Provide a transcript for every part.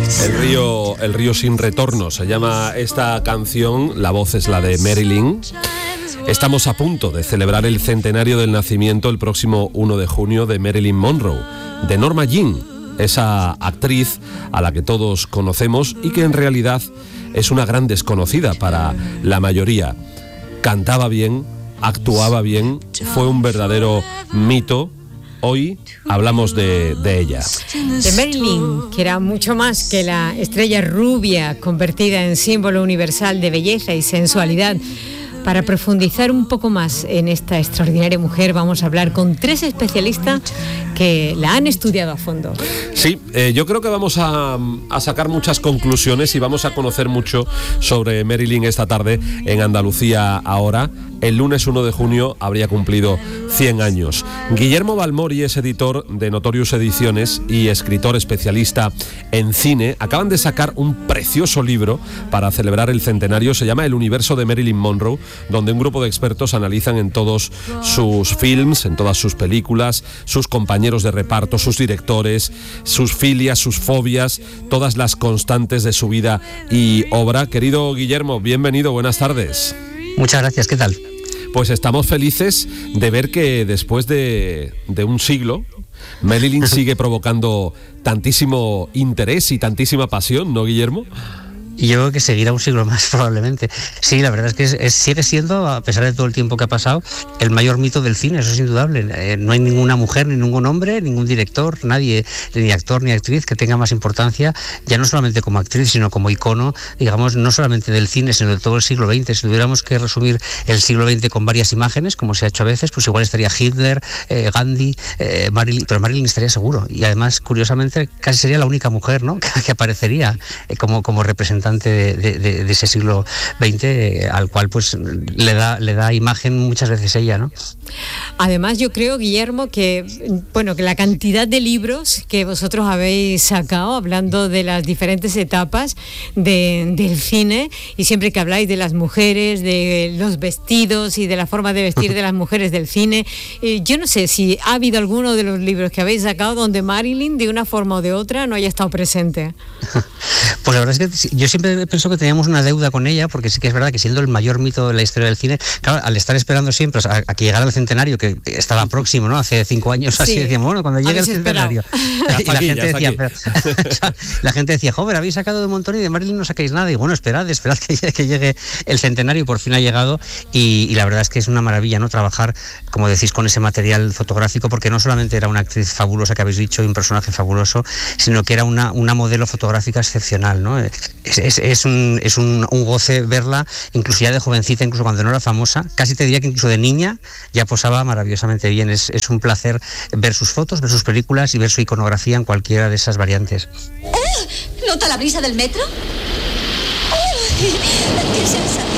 El río sin retorno se llama esta canción, la voz es la de Marilyn. Estamos a punto de celebrar el centenario del nacimiento el próximo 1 de junio de Marilyn Monroe, de Norma Jean, esa actriz a la que todos conocemos y que en realidad es una gran desconocida para la mayoría. Cantaba bien, actuaba bien, fue un verdadero mito. Hoy hablamos de ella. De Marilyn, que era mucho más que la estrella rubia convertida en símbolo universal de belleza y sensualidad. Para profundizar un poco más en esta extraordinaria mujer, vamos a hablar con 3 especialistas que la han estudiado a fondo. Sí, yo creo que vamos a sacar muchas conclusiones y vamos a conocer mucho sobre Marilyn esta tarde en Andalucía Ahora. El lunes 1 de junio habría cumplido 100 años. Guillermo Balmori es editor de Notorious Ediciones y escritor especialista en cine. Acaban de sacar un precioso libro para celebrar el centenario. Se llama El universo de Marilyn Monroe, donde un grupo de expertos analizan en todos sus films, en todas sus películas, sus compañeros de reparto, sus directores, sus filias, sus fobias, todas las constantes de su vida y obra. Querido Guillermo, bienvenido, buenas tardes. Muchas gracias, ¿qué tal? Pues estamos felices de ver que después de un siglo, Marilyn sigue provocando tantísimo interés y tantísima pasión, ¿no, Guillermo? Y yo creo que seguirá un siglo más probablemente. Sí, la verdad es que sigue siendo, a pesar de todo el tiempo que ha pasado, el mayor mito del cine, eso es indudable. No hay ninguna mujer, ni ningún hombre, ningún director, nadie, ni actor ni actriz que tenga más importancia, ya no solamente como actriz, sino como icono, digamos, no solamente del cine, sino de todo el siglo XX. Si tuviéramos que resumir el siglo XX con varias imágenes, como se ha hecho a veces, pues igual estaría Hitler, Gandhi, Marilyn, pero Marilyn estaría seguro. Y además, curiosamente, casi sería la única mujer, ¿no?, que aparecería como representante de ese siglo XX, al cual pues le da imagen muchas veces ella, ¿no? Además, yo creo, Guillermo, que la cantidad de libros que vosotros habéis sacado hablando de las diferentes etapas del cine, y siempre que habláis de las mujeres, de los vestidos y de la forma de vestir de las mujeres del cine, yo no sé si ha habido alguno de los libros que habéis sacado donde Marilyn, de una forma o de otra, no haya estado presente. Pues la verdad es que yo siempre pienso que teníamos una deuda con ella, porque sí que es verdad que siendo el mayor mito de la historia del cine, claro, al estar esperando siempre a que llegara el centenario, que estaba próximo, ¿no? Hace 5 años así, decíamos, bueno, cuando llegue el centenario. Y la gente decía, joder, habéis sacado de un montón y de Marilyn no sacáis nada. Y bueno, esperad que llegue el centenario, y por fin ha llegado. Y la verdad es que es una maravilla, ¿no?, trabajar, como decís, con ese material fotográfico, porque no solamente era una actriz fabulosa, que habéis dicho, y un personaje fabuloso, sino que era una modelo fotográfica excepcional, ¿no? Es un goce verla, incluso ya de jovencita, incluso cuando no era famosa, casi te diría que incluso de niña ya posaba maravillosamente bien. Es un placer ver sus fotos, ver sus películas y ver su iconografía en cualquiera de esas variantes. ¿Nota la brisa del metro? ¡Qué sensación!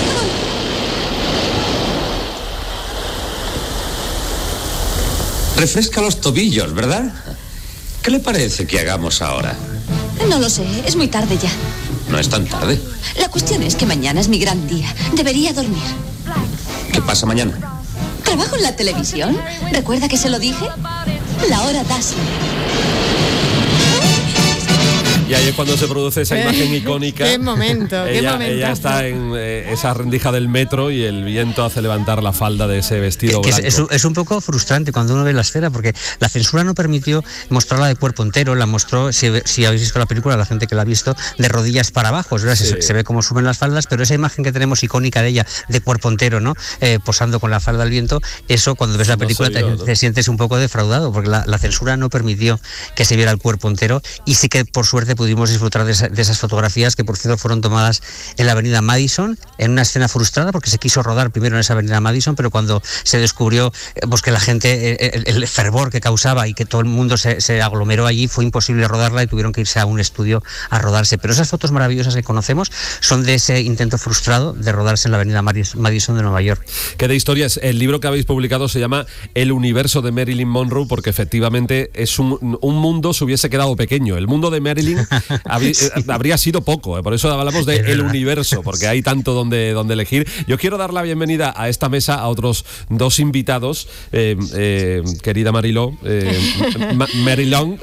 Refresca los tobillos, ¿verdad? ¿Qué le parece que hagamos ahora? No lo sé, es muy tarde ya. No es tan tarde. La cuestión es que mañana es mi gran día. Debería dormir. ¿Qué pasa mañana? ¿Trabajo en la televisión? ¿Recuerda que se lo dije? La hora Dazzler. Y ahí es cuando se produce esa imagen icónica. ¡Qué momento! Ella está en esa rendija del metro y el viento hace levantar la falda de ese vestido blanco. Es un poco frustrante cuando uno ve la escena, porque la censura no permitió mostrarla de cuerpo entero, la mostró, si habéis visto la película, la gente que la ha visto, de rodillas para abajo. Sí. Se ve cómo suben las faldas, pero esa imagen que tenemos icónica de ella, de cuerpo entero, ¿no?, posando con la falda al viento, eso cuando ves la película te sientes un poco defraudado, porque la censura no permitió que se viera el cuerpo entero, y sí que por suerte pudimos disfrutar de esas fotografías, que por cierto fueron tomadas en la avenida Madison, en una escena frustrada porque se quiso rodar primero en esa avenida Madison, pero cuando se descubrió pues que la gente, el fervor que causaba y que todo el mundo se aglomeró allí, fue imposible rodarla y tuvieron que irse a un estudio a rodarse. Pero esas fotos maravillosas que conocemos son de ese intento frustrado de rodarse en la avenida Madison de Nueva York. ¿Qué de historias? El libro que habéis publicado se llama El universo de Marilyn Monroe, porque efectivamente es un mundo se hubiese quedado pequeño. El mundo de Marilyn habría sido poco, por eso hablamos de el universo, porque hay tanto donde elegir. Yo quiero dar la bienvenida a esta mesa a otros dos invitados, querida Mariló, Marilón,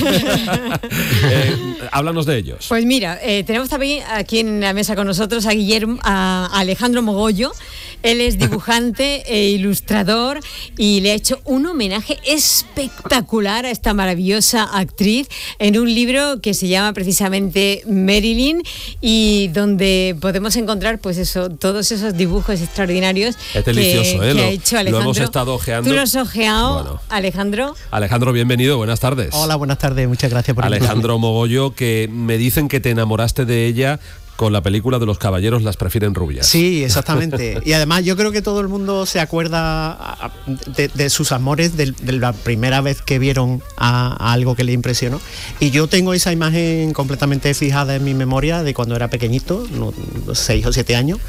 háblanos de ellos. Pues mira, tenemos también aquí en la mesa con nosotros a Alejandro Mogollo. Él es dibujante e ilustrador y le ha hecho un homenaje espectacular a esta maravillosa actriz en un libro que se llama precisamente Marilyn, y donde podemos encontrar pues eso, todos esos dibujos extraordinarios es delicioso, que ha hecho Alejandro. Lo hemos estado ojeando. ¿Tú lo has ojeado, bueno. Alejandro? Alejandro, bienvenido, buenas tardes. Hola, buenas tardes, muchas gracias por Alejandro Mogollo, que me dicen que te enamoraste de ella con la película de Los caballeros las prefieren rubias. Sí, exactamente. Y además yo creo que todo el mundo se acuerda de sus amores de la primera vez que vieron a algo que le impresionó. Y yo tengo esa imagen completamente fijada en mi memoria de cuando era pequeñito, 6 o 7 años.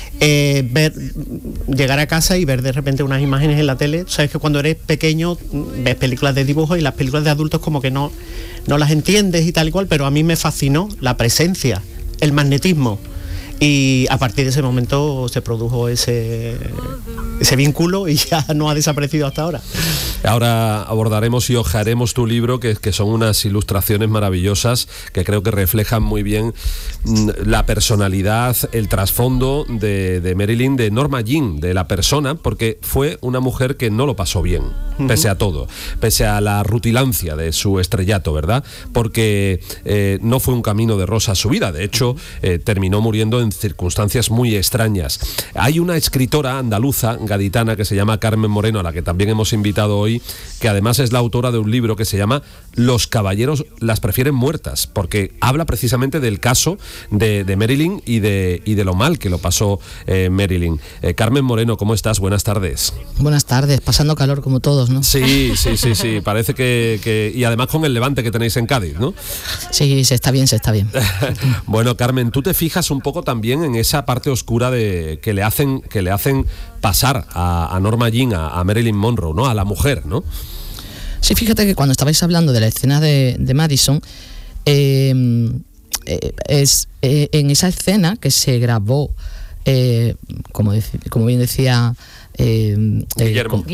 Llegar a casa y ver de repente unas imágenes en la tele. Sabes que cuando eres pequeño ves películas de dibujos y las películas de adultos como que no las entiendes y tal y cual, pero a mí me fascinó la presencia, el magnetismo, y a partir de ese momento se produjo ese vínculo y ya no ha desaparecido hasta ahora. Ahora abordaremos y hojearemos tu libro, que son unas ilustraciones maravillosas que creo que reflejan muy bien la personalidad, el trasfondo de Marilyn, de Norma Jean, de la persona, porque fue una mujer que no lo pasó bien, pese a todo, pese a la rutilancia de su estrellato, ¿verdad? Porque no fue un camino de rosas su vida, de hecho terminó muriendo en circunstancias muy extrañas. Hay una escritora andaluza, gaditana, que se llama Carmen Moreno, a la que también hemos invitado hoy, que además es la autora de un libro que se llama Los caballeros las prefieren muertas, porque habla precisamente del caso de Marilyn y de lo mal que lo pasó Marilyn. Carmen Moreno, ¿cómo estás? Buenas tardes. Buenas tardes, pasando calor como todos, ¿no? Sí, parece que y además con el levante que tenéis en Cádiz, ¿no? Sí, se está bien. Bueno, Carmen, tú te fijas un poco también en esa parte oscura que le hacen pasar a Norma Jean, a Marilyn Monroe, ¿no? A la mujer, ¿no? Sí, fíjate que cuando estabais hablando de la escena de Madison, en esa escena que se grabó, como bien decía Guillermo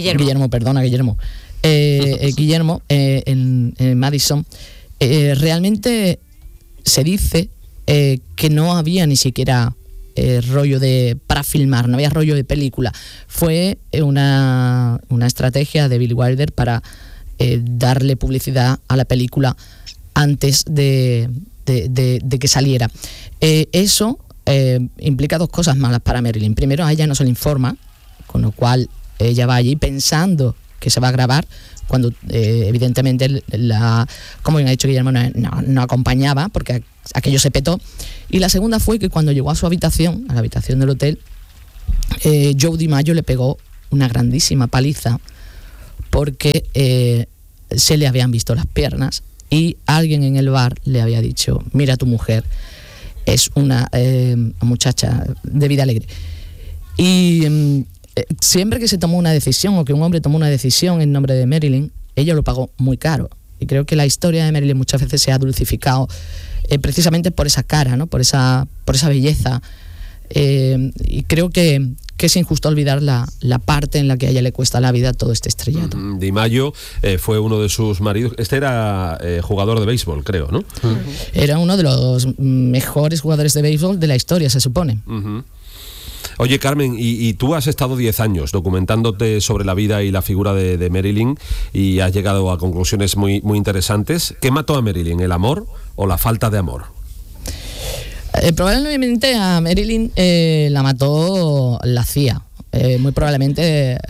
en Madison, realmente se dice que no había ni siquiera rollo para filmar, no había rollo de película. Fue una estrategia de Billy Wilder para darle publicidad a la película antes de que saliera. Eso implica dos cosas malas para Marilyn. Primero, a ella no se le informa, con lo cual ella va allí pensando que se va a grabar, cuando evidentemente como bien ha dicho Guillermo, no acompañaba, porque aquello se petó. Y la segunda fue que cuando llegó a su habitación, a la habitación del hotel, Joe DiMaggio le pegó una grandísima paliza, porque se le habían visto las piernas y alguien en el bar le había dicho: mira, tu mujer es una muchacha de vida alegre. Y siempre que se tomó una decisión, o que un hombre tomó una decisión en nombre de Marilyn, ella lo pagó muy caro. Y creo que la historia de Marilyn muchas veces se ha dulcificado precisamente por esa cara, ¿no? por esa belleza. Y creo que es injusto olvidar la parte en la que a ella le cuesta la vida todo este estrellato. DiMaggio fue uno de sus maridos. Este era jugador de béisbol, creo, ¿no? Era uno de los mejores jugadores de béisbol de la historia, se supone. Oye, Carmen, y tú has estado 10 años documentándote sobre la vida y la figura de Marilyn, y has llegado a conclusiones muy, muy interesantes. ¿Qué mató a Marilyn, el amor o la falta de amor? Probablemente a Marilyn la mató la CIA, muy probablemente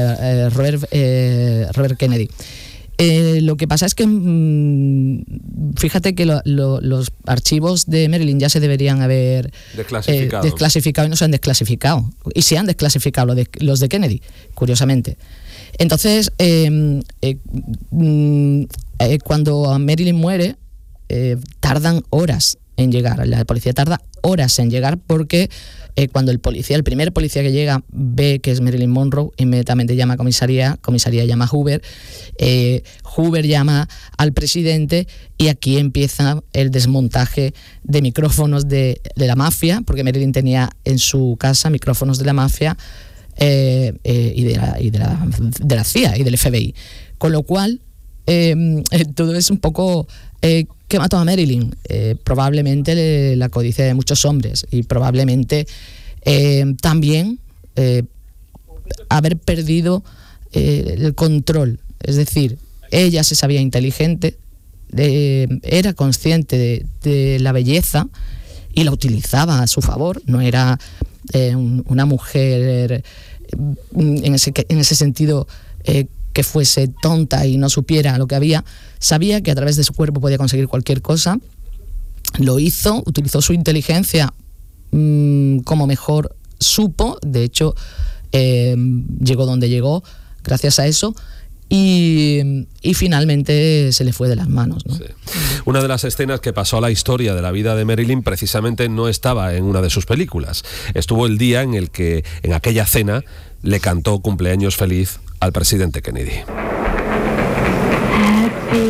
Robert Kennedy. Lo que pasa es que fíjate que los archivos de Marilyn ya se deberían haber desclasificado y no se han desclasificado, y se han desclasificado los de Kennedy, curiosamente. Entonces cuando Marilyn muere, tardan horas en llegar, la policía tarda horas en llegar porque cuando el primer policía que llega ve que es Marilyn Monroe, inmediatamente llama a comisaría llama a Hoover, Hoover llama al presidente y aquí empieza el desmontaje de micrófonos de la mafia, porque Marilyn tenía en su casa micrófonos de la mafia y de la CIA y del FBI, con lo cual todo es un poco ¿qué mató a Marilyn? Probablemente la codicia de muchos hombres y probablemente también haber perdido el control, es decir, ella se sabía inteligente, era consciente de la belleza y la utilizaba a su favor, no era una mujer en ese sentido que fuese tonta y no supiera lo que había, sabía que a través de su cuerpo podía conseguir cualquier cosa, lo hizo, utilizó su inteligencia como mejor supo, de hecho llegó donde llegó gracias a eso. Y finalmente se le fue de las manos, ¿no? Sí. Una de las escenas que pasó a la historia de la vida de Marilyn precisamente no estaba en una de sus películas. Estuvo el día en el que, en aquella cena, le cantó cumpleaños feliz al presidente Kennedy. Happy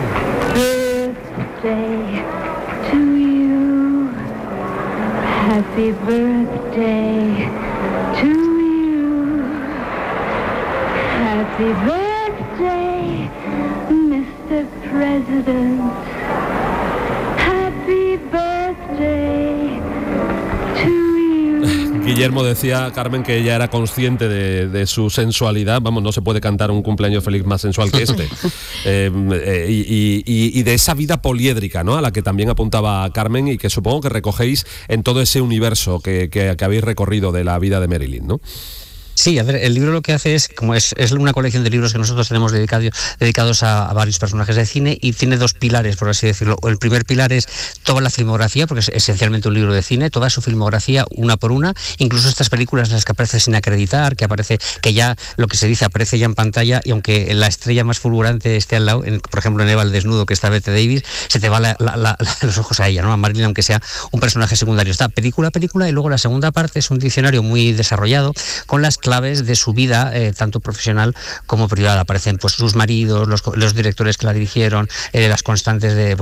birthday to you. Happy birthday to you. Happy birthday, Mr. President. Happy birthday to you. Guillermo decía, Carmen, que ella era consciente de su sensualidad. Vamos, no se puede cantar un cumpleaños feliz más sensual que este. Y de esa vida poliédrica, ¿no?, a la que también apuntaba Carmen y que supongo que recogéis en todo ese universo que habéis recorrido de la vida de Marilyn, ¿no? Sí, a ver, el libro lo que hace es una colección de libros que nosotros tenemos dedicados a varios personajes de cine, y tiene dos pilares, por así decirlo. El primer pilar es toda la filmografía, porque es esencialmente un libro de cine, toda su filmografía una por una, incluso estas películas las que aparece sin acreditar, que ya lo que se dice aparece ya en pantalla, y aunque la estrella más fulgurante esté al lado, por ejemplo en Eva el desnudo, que está Bette Davis, se te va los ojos a ella, ¿no?, a Marilyn, aunque sea un personaje secundario. Está película, y luego la segunda parte es un diccionario muy desarrollado con las claves de su vida, tanto profesional como privada. Aparecen pues sus maridos, los directores que la dirigieron, las constantes de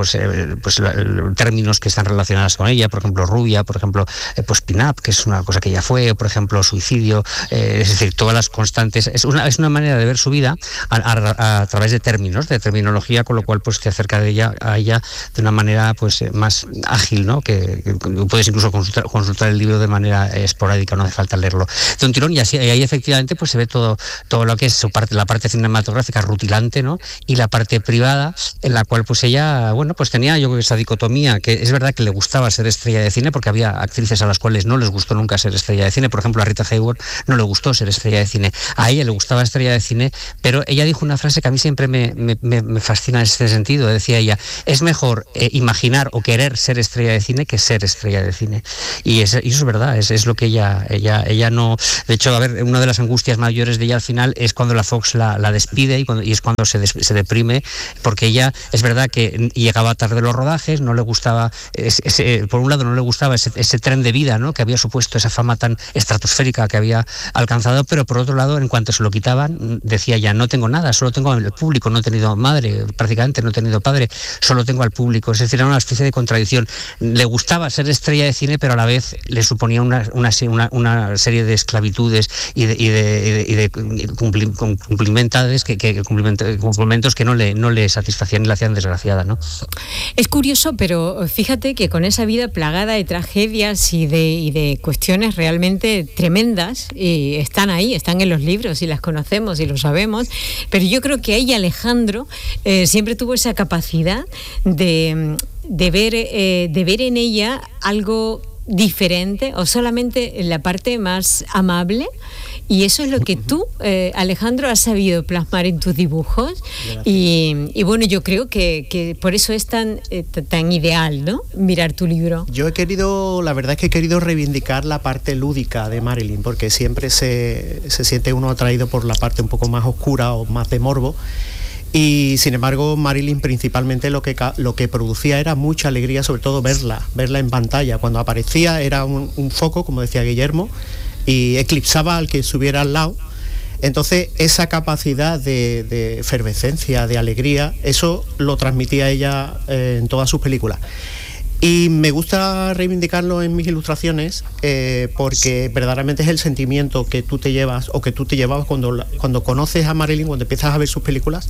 términos que están relacionadas con ella, por ejemplo rubia, por ejemplo pin-up, que es una cosa que ella fue, por ejemplo suicidio, es decir, todas las constantes. Es una manera de ver su vida a través de términos, de terminología, con lo cual pues te acerca a ella de una manera pues más ágil, ¿no?, que puedes incluso consultar el libro de manera esporádica, no hace falta leerlo de un tirón, y así ahí efectivamente pues se ve todo lo que es su parte, la parte cinematográfica rutilante, ¿no?, y la parte privada, en la cual pues ella, bueno, pues tenía, yo creo, esa dicotomía, que es verdad que le gustaba ser estrella de cine, porque había actrices a las cuales no les gustó nunca ser estrella de cine. Por ejemplo, a Rita Hayworth no le gustó ser estrella de cine, a ella le gustaba estrella de cine, pero ella dijo una frase que a mí siempre me fascina en este sentido. Decía ella: es mejor imaginar o querer ser estrella de cine que ser estrella de cine. Y eso es verdad, es lo que ella no... De hecho, a ver, una de las angustias mayores de ella al final es cuando la Fox la despide, y es cuando se deprime, porque ella, es verdad que llegaba tarde a los rodajes, no le gustaba, por un lado no le gustaba ese tren de vida, ¿no?, que había supuesto esa fama tan estratosférica que había alcanzado, pero por otro lado, en cuanto se lo quitaban, decía ya: no tengo nada, solo tengo al público, no he tenido madre, prácticamente no he tenido padre, solo tengo al público. Es decir, era una especie de contradicción. Le gustaba ser estrella de cine, pero a la vez le suponía una serie de esclavitudes y de cumplimentos que no le satisfacían y la hacían desgraciada, ¿no? Es curioso, pero fíjate que con esa vida plagada de tragedias y de cuestiones realmente tremendas, y están ahí, están en los libros y las conocemos y lo sabemos, pero yo creo que ella, Alejandro, siempre tuvo esa capacidad de ver en ella algo diferente, o solamente la parte más amable, y eso es lo que tú, Alejandro, has sabido plasmar en tus dibujos. Y bueno, yo creo que por eso es tan ideal, ¿no?, mirar tu libro. La verdad es que he querido reivindicar la parte lúdica de Marilyn, porque siempre se siente uno atraído por la parte un poco más oscura o más de morbo. Y sin embargo, Marilyn principalmente lo que producía era mucha alegría, sobre todo verla en pantalla. Cuando aparecía era un foco, como decía Guillermo, y eclipsaba al que estuviera al lado. Entonces esa capacidad de efervescencia, de alegría, eso lo transmitía ella en todas sus películas. Y me gusta reivindicarlo en mis ilustraciones porque verdaderamente es el sentimiento que tú te llevas o que tú te llevabas cuando conoces a Marilyn, cuando empiezas a ver sus películas,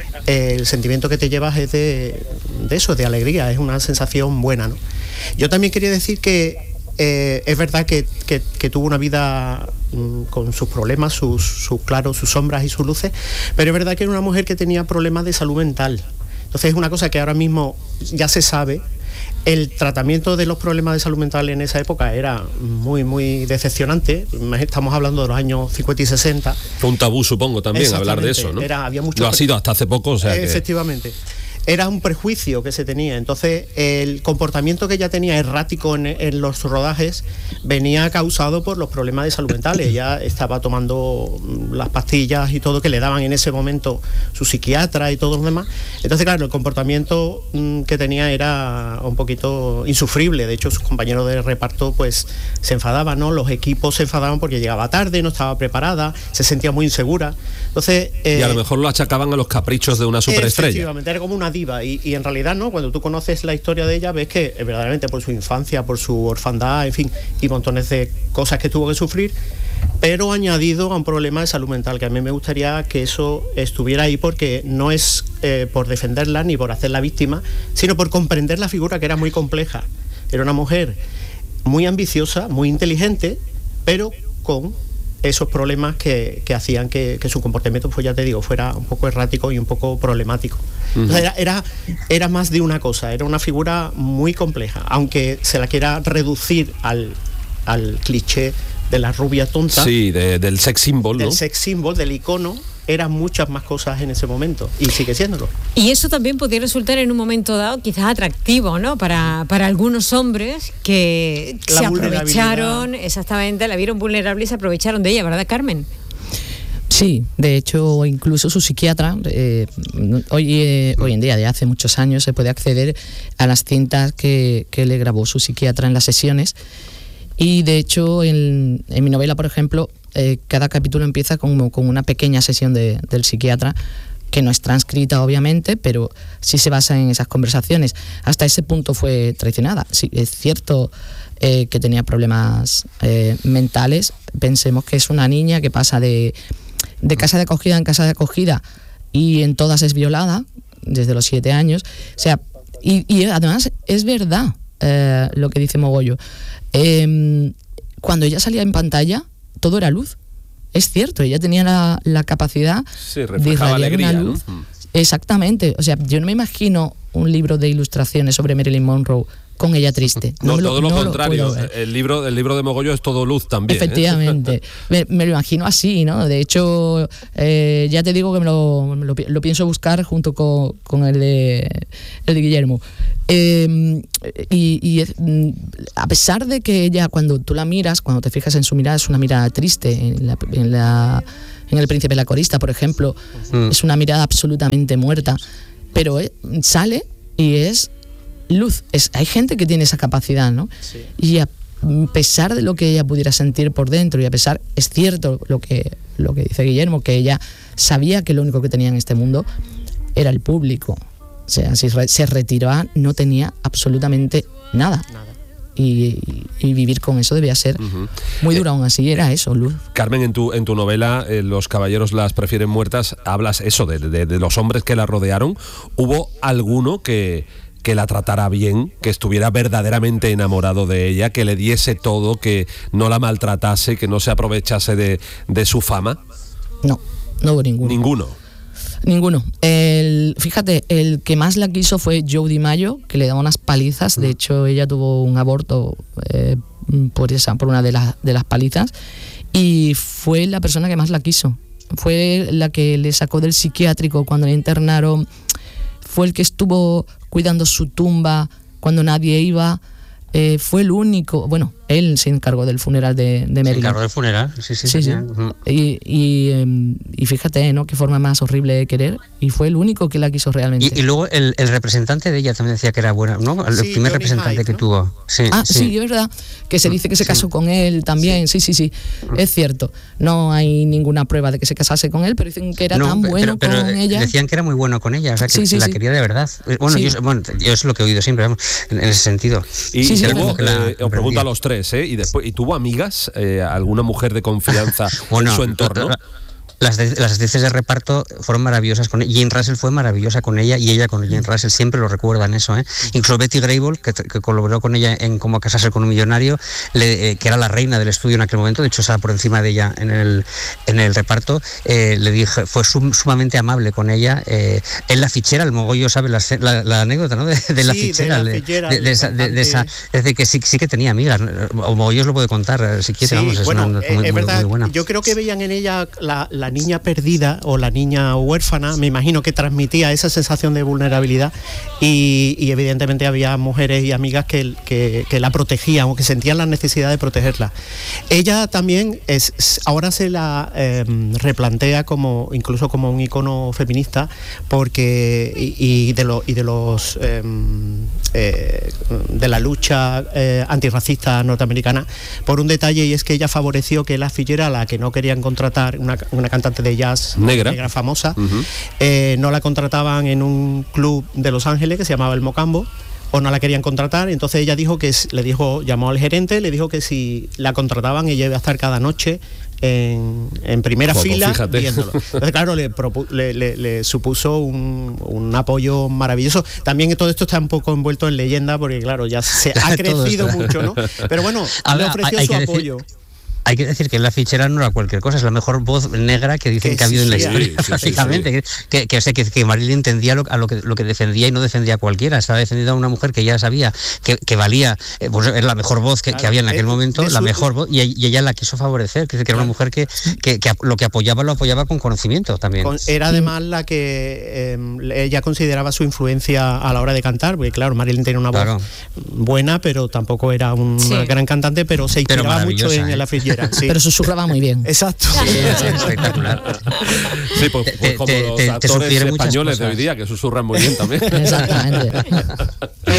el sentimiento que te llevas es de eso, de alegría, es una sensación buena, ¿no? Yo también quería decir que es verdad que tuvo una vida con sus problemas, sus claros, sus sombras y sus luces, pero es verdad que era una mujer que tenía problemas de salud mental. Entonces es una cosa que ahora mismo ya se sabe. El tratamiento de los problemas de salud mental en esa época era muy, muy decepcionante. Estamos hablando de los años 50 y 60. Fue un tabú, supongo, también hablar de eso, ¿no? Había mucho Lo ha sido hasta hace poco, o sea efectivamente. Era un prejuicio que se tenía. Entonces, el comportamiento que ella tenía errático en los rodajes venía causado por los problemas de salud mental. Ella estaba tomando las pastillas y todo que le daban en ese momento su psiquiatra y todo lo demás. Entonces, claro, el comportamiento que tenía era un poquito insufrible. De hecho, sus compañeros de reparto pues se enfadaban, ¿no? Los equipos se enfadaban porque llegaba tarde, no estaba preparada, se sentía muy insegura. Entonces, y a lo mejor lo achacaban a los caprichos de una superestrella. Efectivamente, era como una diva y en realidad no, cuando tú conoces la historia de ella ves que verdaderamente por su infancia, por su orfandad, en fin, y montones de cosas que tuvo que sufrir, pero añadido a un problema de salud mental, que a mí me gustaría que eso estuviera ahí porque no es por defenderla ni por hacerla víctima, sino por comprender la figura, que era muy compleja. Era una mujer muy ambiciosa, muy inteligente, pero con esos problemas que hacían que su comportamiento, pues ya te digo, fuera un poco errático y un poco problemático. O sea, era más de una cosa, era una figura muy compleja, aunque se la quiera reducir al cliché de la rubia tonta. Sí, del sex symbol, ¿no? Del sex symbol, del icono. Eran muchas más cosas en ese momento y sigue siéndolo. Y eso también podría resultar en un momento dado quizás atractivo, ¿no? Para algunos hombres que se aprovecharon, exactamente, la vieron vulnerable y se aprovecharon de ella, ¿verdad, Carmen? Sí, de hecho, incluso su psiquiatra, hoy en día, de hace muchos años, se puede acceder a las cintas que le grabó su psiquiatra en las sesiones. Y de hecho, en mi novela, por ejemplo, cada capítulo empieza con una pequeña sesión del psiquiatra, que no es transcrita obviamente, pero sí se basa en esas conversaciones. Hasta ese punto fue traicionada. Sí, es cierto que tenía problemas mentales. Pensemos que es una niña que pasa de casa de acogida en casa de acogida y en todas es violada desde los 7 años. O sea, y además es verdad lo que dice Mogollo. Cuando ella salía en pantalla, todo era luz. Es cierto, ella tenía la capacidad de irradiar una luz. ¿No? Exactamente. O sea, yo no me imagino un libro de ilustraciones sobre Marilyn Monroe con ella triste. No, todo lo contrario. El libro de Mogollo es todo luz también. Efectivamente. Me lo imagino así, ¿no? De hecho, ya te digo que lo pienso buscar junto con el de Guillermo. A pesar de que ella, cuando tú la miras, cuando te fijas en su mirada, es una mirada triste. En El príncipe y la corista, por ejemplo, es una mirada absolutamente muerta. Pero sale y es luz. Hay gente que tiene esa capacidad, ¿no? Sí. Y a pesar de lo que ella pudiera sentir por dentro, y a pesar, es cierto lo que dice Guillermo, que ella sabía que lo único que tenía en este mundo era el público. O sea, si se retiraba, no tenía absolutamente nada. Y vivir con eso debía ser muy duro. Aún así era eso, luz. Carmen, en tu novela Los caballeros las prefieren muertas, hablas eso de los hombres que la rodearon. ¿Hubo alguno que la tratara bien, que estuviera verdaderamente enamorado de ella, que le diese todo, que no la maltratase, que no se aprovechase de su fama? No hubo ninguno. Ninguno. Fíjate, el que más la quiso fue Joe DiMaggio, que le daba unas palizas. De hecho, ella tuvo un aborto por una de las palizas, y fue la persona que más la quiso. Fue la que le sacó del psiquiátrico cuando le internaron. Fue el que estuvo cuidando su tumba cuando nadie iba. Fue el único, bueno, él se encargó del funeral de Marilyn. Se encargó del funeral, sí. Y fíjate, ¿no? Qué forma más horrible de querer, y fue el único que la quiso realmente. Y luego el representante de ella también decía que era buena, ¿no? El primer Johnny representante Hyde, que ¿no? tuvo. Sí, Sí, es verdad, que se dice que se casó con él también, sí, es cierto. No hay ninguna prueba de que se casase con él, pero dicen que era tan bueno pero con ella. Decían que era muy bueno con ella, o sea, que la quería de verdad. Bueno, Sí. yo es lo que he oído siempre, vamos, en ese sentido. Y tuvo, que la os pregunto comprendía. a los tres, ¿y tuvo amigas, alguna mujer de confianza en su entorno? Las actrices de reparto fueron maravillosas con ella. Jane Russell fue maravillosa con ella, y ella con Jane Russell siempre lo recuerdan eso, ¿eh? Incluso Betty Grable, que colaboró con ella en Cómo casarse con un millonario, que era la reina del estudio en aquel momento, de hecho estaba por encima de ella en el reparto, le dije, fue sumamente amable con ella. En La Fichera, el mogollo sabe la anécdota, ¿no? De La Fichera, de esa, es decir, que sí que tenía amigas, o mogollo os lo puede contar si quiere, vamos, es una muy, es verdad, muy buena. yo creo que veían en ella la niña perdida o la niña huérfana, me imagino que transmitía esa sensación de vulnerabilidad, y evidentemente había mujeres y amigas que la protegían o que sentían la necesidad de protegerla. Ella también ahora se la replantea incluso como un icono feminista, porque de la lucha antirracista norteamericana, por un detalle, y es que ella favoreció que Ella Fitzgerald, a la que no querían contratar, una cantante de jazz negra famosa, no la contrataban en un club de Los Ángeles que se llamaba El Mocambo, o no la querían contratar. Entonces ella llamó al gerente, le dijo que si la contrataban ella iba a estar cada noche en primera fila, fíjate. viéndolo. Entonces, claro, le supuso un apoyo maravilloso. También todo esto está un poco envuelto en leyenda, porque claro, ya se ha crecido mucho, ¿no? Pero bueno, le ofreció su apoyo. Hay que decir que Ella Fitzgerald no era cualquier cosa, es la mejor voz negra que dicen que ha habido en la historia, prácticamente. Que Marilyn entendía lo que defendía y no defendía a cualquiera. Estaba defendiendo a una mujer que ya sabía que valía, pues era la mejor voz que había en aquel momento, la mejor voz, y ella la quiso favorecer, que era una mujer que lo que apoyaba lo apoyaba con conocimiento también. Era además la que ella consideraba su influencia a la hora de cantar, porque claro, Marilyn tenía una voz buena, pero tampoco era una gran cantante, pero se inspiraba mucho en Ella Fitzgerald. Sí. Pero susurraba muy bien. Exacto. Sí, espectacular. Sí, pues como los actores españoles de hoy día, que susurran muy bien también. Exactamente.